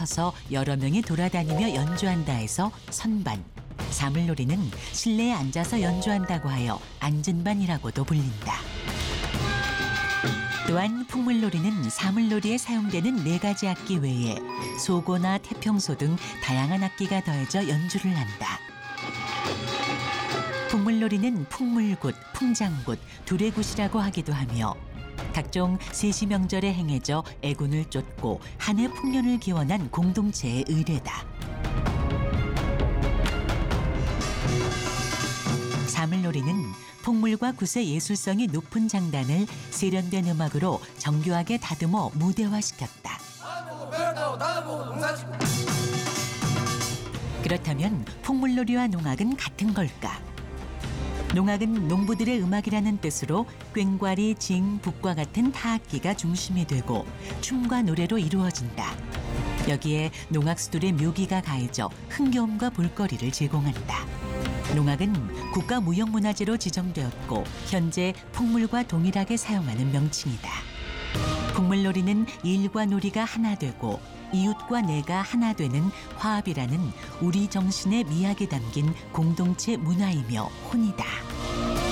서서 여러 명이 돌아다니며 연주한다 해서 선반, 사물놀이는 실내에 앉아서 연주한다고 하여 앉은반이라고도 불린다. 또한 풍물놀이는 사물놀이에 사용되는 4가지 악기 외에 소고나 태평소 등 다양한 악기가 더해져 연주를 한다. 풍물놀이는 풍물굿, 풍장굿, 두레굿이라고 하기도 하며 각종 세시명절에 행해져 애군을 쫓고 한 해 풍년을 기원한 공동체의 의례다. 사물놀이는 풍물과 굿의 예술성이 높은 장단을 세련된 음악으로 정교하게 다듬어 무대화시켰다. 그렇다면 풍물놀이와 농악은 같은 걸까? 농악은 농부들의 음악이라는 뜻으로 꽹과리, 징, 북과 같은 타악기가 중심이 되고 춤과 노래로 이루어진다. 여기에 농악수들의 묘기가 가해져 흥겨움과 볼거리를 제공한다. 농악은 국가무형문화재로 지정되었고 현재 풍물과 동일하게 사용하는 명칭이다. 풍물놀이는 일과 놀이가 하나 되고 이웃과 내가 하나 되는 화합이라는 우리 정신의 미학이 담긴 공동체 문화이며 혼이다.